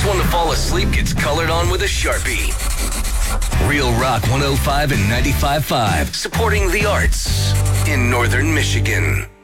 first one to fall asleep gets colored on with a Sharpie. Real Rock 105 and 95.5, supporting the arts in Northern Michigan.